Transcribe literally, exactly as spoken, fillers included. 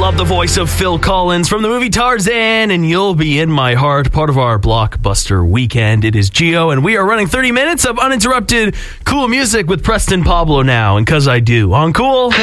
love the voice of Phil Collins from the movie Tarzan, and You'll Be in My Heart, part of our blockbuster weekend. It is Gio, and we are running thirty minutes of uninterrupted cool music with Preston Pablo now, and 'Cause I Do on Cool.